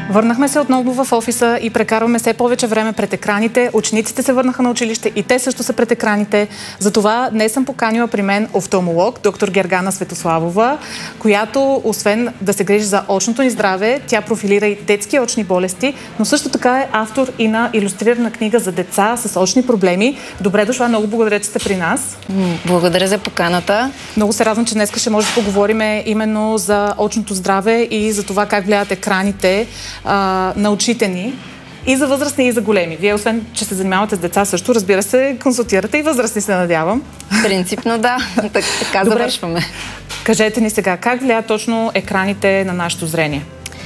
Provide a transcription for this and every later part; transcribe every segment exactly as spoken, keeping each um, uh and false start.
Върнахме се отново в офиса и прекарваме все повече време пред екраните. Учениците се върнаха на училище и те също са пред екраните. Затова днес съм поканила при мен офталмолог, доктор Гергана Светославова, която, освен да се грижи за очното ни здраве, тя профилира и детски очни болести, но също така е автор и на илюстрирана книга за деца с очни проблеми. Добре дошла, много благодаря, че сте при нас. Благодаря за поканата. Много се радвам, че днес ще може да поговорим именно за очното здраве и за това как влияят екраните а, на очите ни. И за възрастни, и за големи. Вие, освен, че се занимавате с деца също, разбира се, консултирате и възрастни, се надявам. Принципно да. Так, така Добре. Завършваме. Кажете ни сега, как влияят точно екраните на нашето зрение?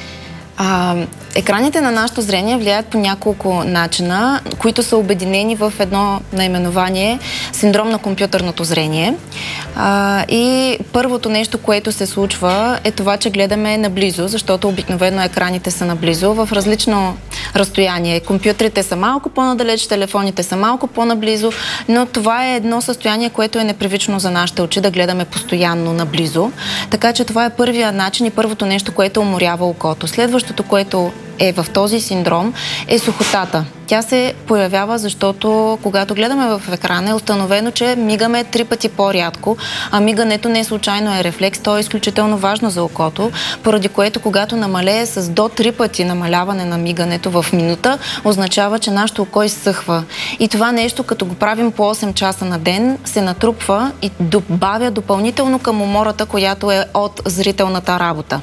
А, екраните на нашето зрение влияят по няколко начина, които са обединени в едно наименование синдром на компютърното зрение. А, и първото нещо, което се случва, е това, че гледаме наблизо, защото обикновено екраните са наблизо, в различно разстояние. Компютрите са малко по-надалеч, телефоните са малко по-наблизо, но това е едно състояние, което е непривично за нашите очи, да гледаме постоянно наблизо. Така че това е първия начин и първото нещо, което уморява окото. Следващото, което е в този синдром, е сухотата. Тя се появява, защото когато гледаме в екрана, е установено, че мигаме три пъти по-рядко, а мигането не случайно е рефлекс, то е изключително важно за окото, поради което когато намалее с до три пъти намаляване на мигането в минута, означава, че нашето око изсъхва. И това нещо, като го правим по осем часа на ден, се натрупва и добавя допълнително към умората, която е от зрителната работа.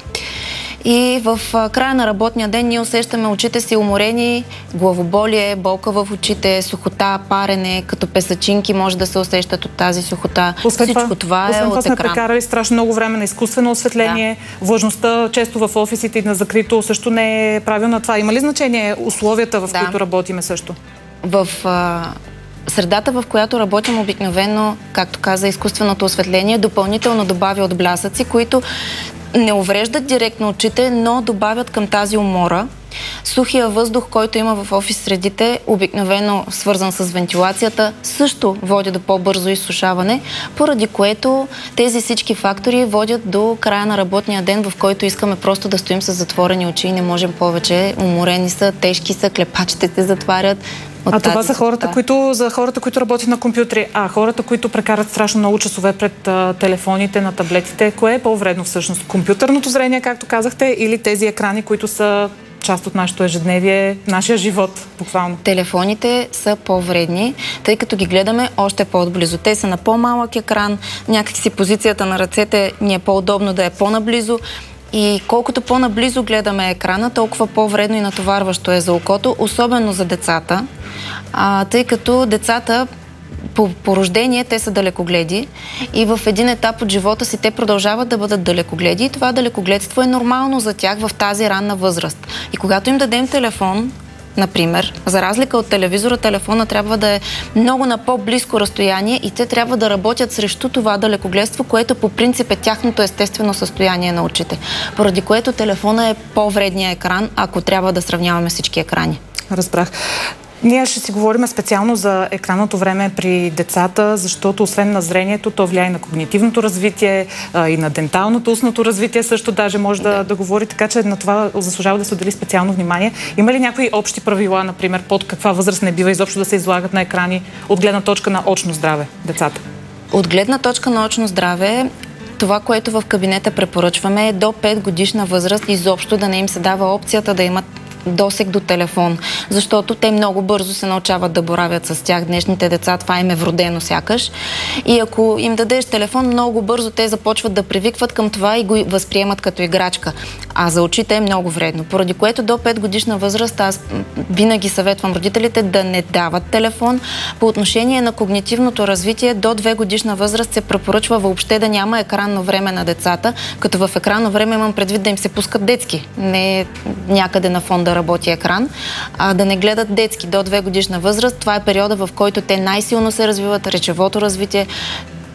И в края на работния ден ние усещаме очите си уморени, главоболие, болка в очите, сухота, парене, като песачинки може да се усещат от тази сухота. Освен Всичко това, това е това от сме екран. прекарали страшно много време на изкуствено осветление. Да. Влажността често в офисите и на закрито също не е правилно това. Има ли значение условията, в да. които работиме също? В а... средата, в която работим обикновено, както каза, изкуственото осветление, допълнително добавя от блясъци, които не увреждат директно очите, но добавят към тази умора. Сухия въздух, който има в офис средите, обикновено свързан с вентилацията, също води до по-бързо изсушаване, поради което тези всички фактори водят до края на работния ден, в който искаме просто да стоим с затворени очи и не можем повече. Уморени са, тежки са, клепачите се затварят. А това са хората, които, за хората, които работят на компютри, а хората, които прекарат страшно много часове пред а, телефоните, на таблетите, кое е по-вредно всъщност? Компютърното зрение, както казахте, или тези екрани, които са част от нашето ежедневие, нашия живот, буквално? Телефоните са по-вредни, тъй като ги гледаме още по-отблизо. Те са на по-малък екран, някак си позицията на ръцете ни е по-удобно да е по-наблизо. И колкото по-наблизо гледаме екрана, толкова по-вредно и натоварващо е за окото, особено за децата, а, тъй като децата по, по рождение те са далекогледи и в един етап от живота си те продължават да бъдат далекогледи и това далекогледство е нормално за тях в тази ранна възраст. И когато им дадем телефон, например, за разлика от телевизора, телефона трябва да е много на по-близко разстояние и те трябва да работят срещу това далекогледство, което по принцип е тяхното естествено състояние на очите. Поради което телефона е по-вредният екран, ако трябва да сравняваме всички екрани. Разбрах. Ние ще си говорим специално за екранното време при децата, защото освен на зрението, то влияе и на когнитивното развитие, а, и на денталното, устното развитие също даже може да, да говори, така че на това заслужава да се отдели специално внимание. Има ли някои общи правила, например, под каква възраст не бива изобщо да се излагат на екрани от гледна точка на очно здраве децата? От гледна точка на очно здраве, това, което в кабинета препоръчваме е до пет годишна възраст изобщо да не им се дава опцията да имат досег до телефон, защото те много бързо се научават да боравят с тях. Днешните деца, това им е вродено сякаш. И ако им дадеш телефон, много бързо те започват да привикват към това и го възприемат като играчка. А за очите е много вредно. Поради което до пет годишна възраст аз винаги съветвам родителите да не дават телефон. По отношение на когнитивното развитие, до две годишна възраст се препоръчва въобще да няма екранно време на децата, като в екранно време имам предвид да им се пускат детски. Не някъде на фон да работи екран, а да не гледат детски до две годишна възраст. Това е периода, в който те най-силно се развиват, речевото развитие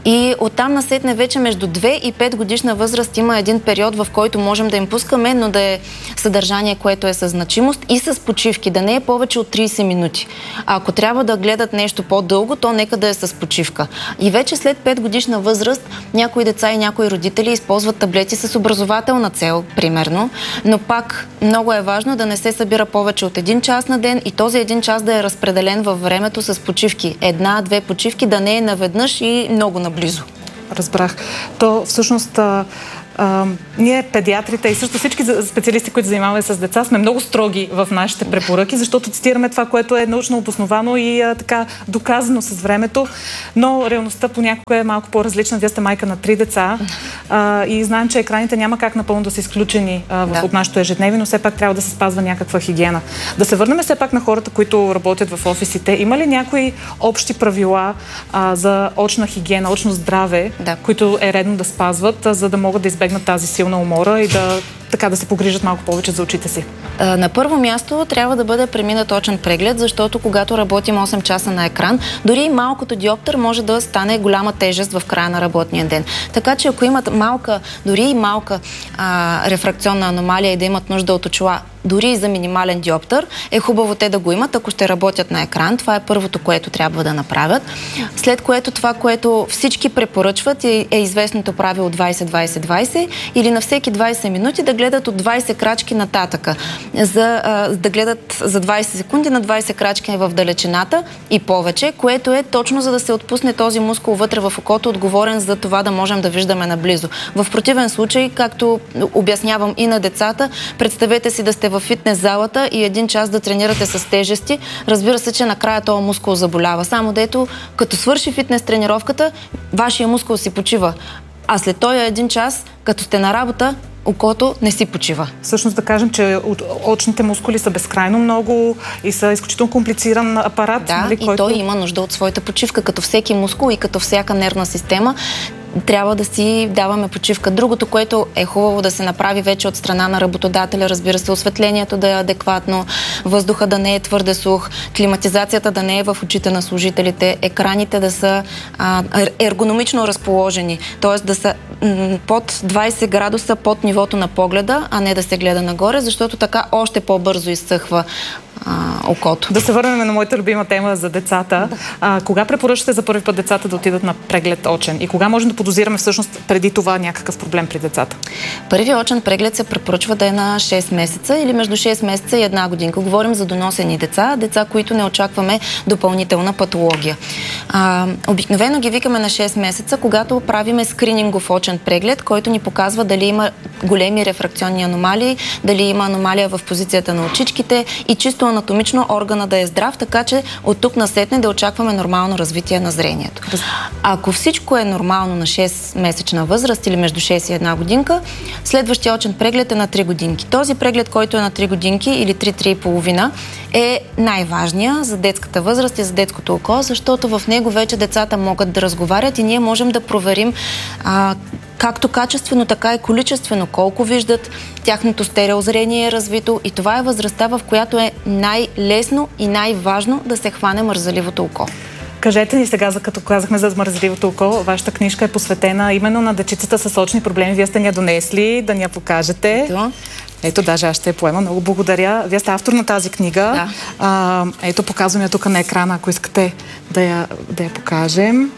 И оттам насетне вече между две и пет годишна възраст има един период, в който можем да им пускаме, но да е съдържание, което е със значимост и с почивки, да не е повече от трийсет минути. А ако трябва да гледат нещо по-дълго, то нека да е с почивка. И вече след пет годишна възраст някои деца и някои родители използват таблети с образователна цел, примерно, но пак много е важно да не се събира повече от един час на ден и този един час да е разпределен във времето с почивки. Една-две почивки, да не е наведнъж и много наблизо. Разбрах. То всъщност а, а, ние педиатрите и също всички специалисти, които занимаваме с деца, сме много строги в нашите препоръки, защото цитираме това, което е научно обосновано и а, така доказано с времето, но реалността понякога е малко по-различна. Вие сте майка на три деца а, и знаем, че екраните няма как напълно да са изключени а, в, да. от нашото ежедневие, но все пак трябва да се спазва някаква хигиена. Да се върнем все пак на хората, които работят в офисите. Има ли някои общи правила а, за очна хигиена, очно здраве, да. които е редно да спазват, а, за да могат да избегнат тази силна умора и да, така, да се погрижат малко повече за очите си? А, на първо място трябва да бъде преминат очен преглед, защото когато работим осем часа на екран, дори и малкото диоптър може да стане голяма тежест в края на работния ден. Така че ако имат малка, дори и малка а, рефракционна аномалия и да имат нужда от очила, дори и за минимален диоптър, е хубаво те да го имат, ако ще работят на екран. Това е първото, което трябва да направят. След което това, което всички препоръчват, е, е известното правило двайсет двайсет двайсет или на всеки двайсет минути да гледат от двайсет крачки нататъка. За, а, да гледат за двайсет секунди на двайсет крачки в далечината и повече, което е точно за да се отпусне този мускул вътре в окото, отговорен за това да можем да виждаме наблизо. В противен случай, както обяснявам и на децата, представете си да сте в фитнес залата и един час да тренирате с тежести, разбира се, че накрая този мускул заболява. Само дето, като свърши фитнес тренировката, вашия мускул си почива. А след този един час, като сте на работа, окото не си почива. Всъщност да кажем, че очните мускули са безкрайно много и са изключително комплициран апарат. Да, нали, и който... той има нужда от своята почивка, като всеки мускул и като всяка нервна система. Трябва да си даваме почивка. Другото, което е хубаво да се направи вече от страна на работодателя, разбира се, осветлението да е адекватно, въздуха да не е твърде сух, климатизацията да не е в очите на служителите, екраните да са а, ергономично разположени, т.е. да са м- под двайсет градуса под нивото на погледа, а не да се гледа нагоре, защото така още по-бързо изсъхва а, окото. Да се върнем на моята любима тема за децата. Да. А, кога препоръчате за първи път децата да отидат на преглед очен? И кога можем да подозираме всъщност преди това някакъв проблем при децата? Първият очен преглед се препоръчва да е на шест месеца или между шест месеца и една годинка. Говорим за доносени деца, деца, които не очакваме допълнителна патология. А, обикновено ги викаме на шест месеца, когато правиме скринингов очен преглед, който ни показва дали има големи рефракционни аномалии, дали има аномалия в позицията на очичките и чисто анатомично органа да е здрав, така че от тук насетне да очакваме нормално развитие на зрението. Ако всичко е нормално на шест-месечна възраст или между шест и една годинка, следващия очен преглед е на три годинки. Този преглед, който е на три годинки или три-три и половина, е най-важният за детската възраст и за детското око, защото в него вече децата могат да разговарят и ние можем да проверим а, както качествено, така и количествено, колко виждат, тяхното стереозрение е развито и това е възрастта, в която е най-лесно и най-важно да се хване мързеливото око. Кажете ни сега, за като казахме за мързеливото око, вашата книжка е посветена именно на дечицата с очни проблеми. Вие сте ни я донесли да ни я покажете. Ето. Ето, даже аз ще я поема. Много благодаря. Вие сте автор на тази книга. Да. А, ето, показвам я тук на екрана, ако искате да я, да я покажем.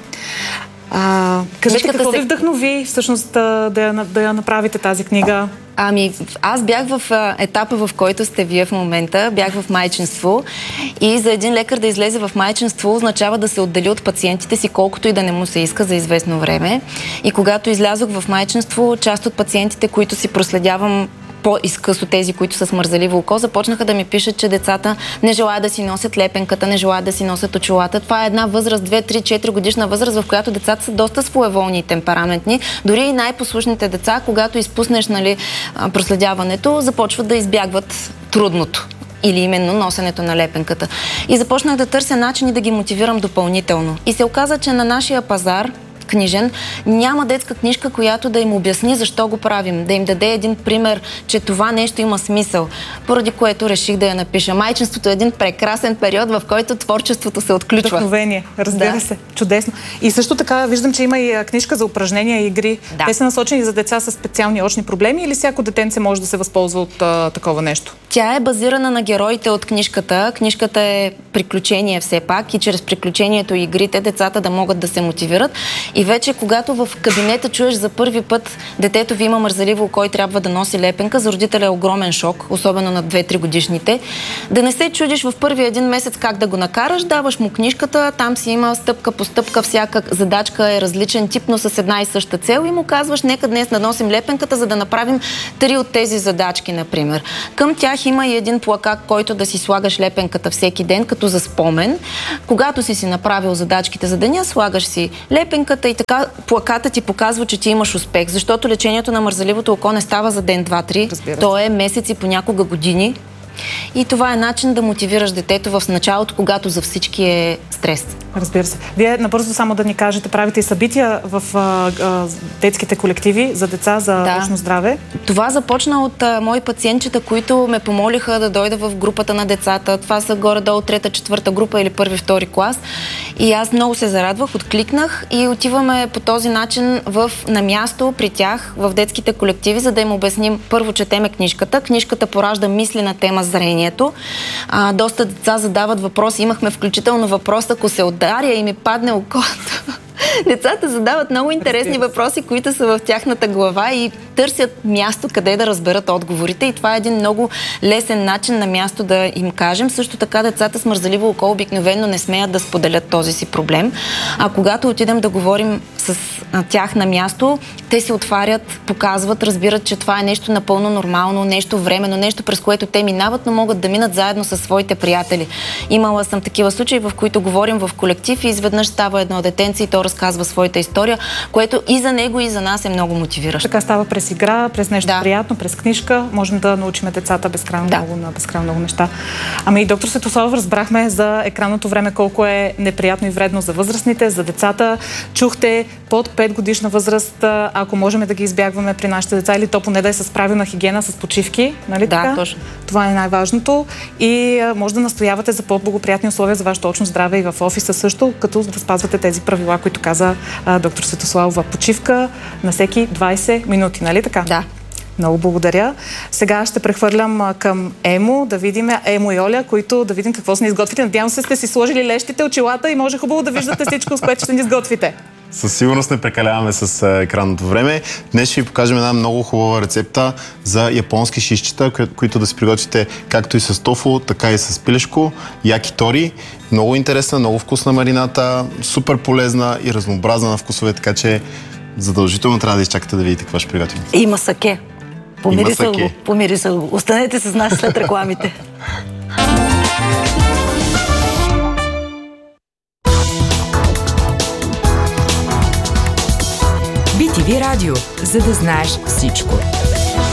А, кажете, Книжката какво се... ви вдъхнови всъщност да, да, я, да я направите тази книга? Ами, аз бях в етапа, в който сте вие в момента, бях в майчинство и за един лекар да излезе в майчинство означава да се отдели от пациентите си, колкото и да не му се иска за известно време. И когато излязох в майчинство, част от пациентите, които си проследявам по-изкъсо, тези, които са с мързеливо око, започнаха да ми пишат, че децата не желаят да си носят лепенката, не желаят да си носят очилата. Това е една възраст, две, три, четири годишна възраст, в която децата са доста своеволни и темпераментни. Дори и най-послушните деца, когато изпуснеш, нали, проследяването, започват да избягват трудното. Или именно носенето на лепенката. И започнах да търся начини да ги мотивирам допълнително. И се оказа, че на нашия пазар книжен, няма детска книжка, която да им обясни защо го правим, да им даде един пример, че това нещо има смисъл, поради което реших да я напиша. Майчинството е един прекрасен период, в който творчеството се отключва. Вдъхновение, разбира да. се. Чудесно. И също така виждам, че има и книжка за упражнения и игри. Да. Те са насочени за деца с специални очни проблеми или всяко детенце може да се възползва от а, такова нещо? Тя е базирана на героите от книжката. Книжката е приключение все пак и чрез приключението и игрите децата да могат да се мотивират. И вече когато в кабинета чуеш за първи път детето ви има мързаливо око и трябва да носи лепенка, за родителя е огромен шок, особено на две-три годишните. Да не се чудиш в първия един месец как да го накараш, даваш му книжката, там си има стъпка по стъпка, всяка задачка е различен тип, но с една и съща цел и му казваш, нека днес да носим лепенката, за да направим три от тези задачки, например. Към тях има и един плакат, който да си слагаш лепенката всеки ден, като за спомен. Когато си си направил задачките за деня, слагаш си лепенката и така плаката ти показва, че ти имаш успех, защото лечението на мързаливото око не става за ден, два, три. То е месеци, понякога години. И това е начин да мотивираш детето в началото, когато за всички е стрес. Разбира се. Вие набързо само да ни кажете, правите и събития в а, а, детските колективи за деца, за да. очно здраве. Това започна от а, мои пациентчета, които ме помолиха да дойда в групата на децата. Това са горе-долу трета, четвърта група или първи, втори клас. И аз много се зарадвах, откликнах и отиваме по този начин в, на място при тях, в детските колективи, за да им обясним. Първо четеме книжката. Книжката поражда мисли на тема зрението. А, доста деца задават въпроси. Имахме включително въпрос, ако се ударя и ми падне окото. Децата задават много интересни въпроси, които са в тяхната глава и търсят място, къде да разберат отговорите. И това е един много лесен начин на място да им кажем. Също така децата с мързаливо око обикновено не смеят да споделят този си проблем. А когато отидем да говорим с тях на място, те се отварят, показват, разбират, че това е нещо напълно нормално, нещо временно, нещо през което те минават, но могат да минат заедно със своите приятели. Имала съм такива случаи, в които говорим в колектив и изведнъж става едно детенце и то разказва своята история, което и за него, и за нас е много мотивиращо. Така става през игра, през нещо да. приятно, през книжка. Можем да научим децата безкрайно да. много на безкрайно много неща. Ами и доктор Светославов, разбрахме за екранното време колко е неприятно и вредно за възрастните, за децата. Чухте под пет годишна възраст, ако можем да ги избягваме при нашите деца или то поне да е с правилна хигиена, с почивки, нали да, така? Точно. Това е най-важното и може да настоявате за по-благоприятни условия за вашето очно здраве и в офиса също, като да спазвате тези правила, които каза а, доктор Светославова. Почивка на всеки двайсет минути, нали така? Да. Много благодаря. Сега ще прехвърлям а, към Емо, да видим Емо и Оля, които да видим какво са ни изготвите. Надявам се, сте си сложили лещите, очилата и може хубаво да виждате всичко, с което ще ни изготвите. Със сигурност не прекаляваме с а, екранното време. Днес ще ви покажем една много хубава рецепта за японски шишчета, кои, които да си приготвите както и с тофу, така и с пилешко, якитори. Много интересна, много вкусна марината, супер полезна и разнообразна на вкусове, така че задължително трябва да изчакате да видите какво ще приготвим. Има саке. Помириса го. Помириса го. Останете с нас след рекламите. би ти ви радио, за да знаеш всичко.